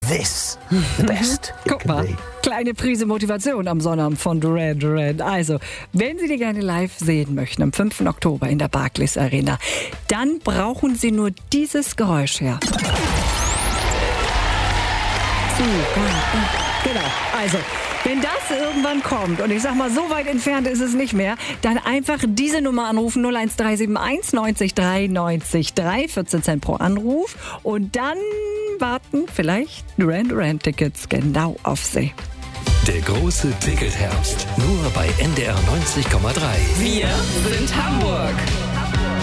this the best it Guck can mal, be. kleine Prise Motivation am Sonnabend von Duran Duran. Also, wenn Sie die gerne live sehen möchten, am 5. Oktober in der Barclays Arena, dann brauchen Sie nur dieses Geräusch her. Genau, also, wenn das irgendwann kommt, und ich sag mal, so weit entfernt ist es nicht mehr, dann einfach diese Nummer anrufen, 01371 90 3 90 3, 14 Cent pro Anruf, und dann warten vielleicht Duran Duran Tickets genau auf Sie. Der große Ticketherbst. Nur bei NDR 90,3. Wir sind Hamburg.